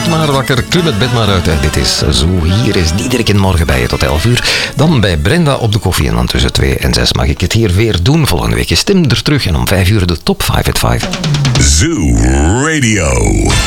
Word maar wakker, klim het bed maar uit. Dit is Zo. Hier is Diederik in morgen bij je tot 11 uur. Dan bij Brenda op de koffie en dan tussen 2 en 6 mag ik het hier weer doen. Volgende week is Tim er terug en om 5 uur de top 5 at 5. Zoo Radio.